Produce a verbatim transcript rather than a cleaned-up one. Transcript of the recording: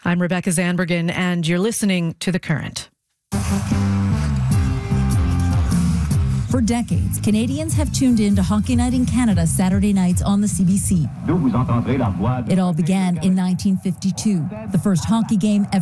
I'm Rebecca Zandbergen, and you're listening to The Current. For decades, Canadians have tuned in to Hockey Night in Canada Saturday nights on the C B C. It all began in nineteen fifty-two, the first hockey game ever